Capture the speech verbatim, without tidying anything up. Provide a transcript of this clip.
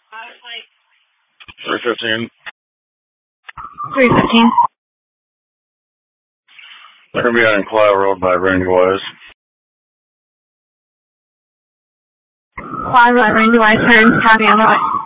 three fifteen. three fifteen. They're going to be on Cloud Road by Randy Wise. Cloud Road, Randy Wise, turn, copy on the right.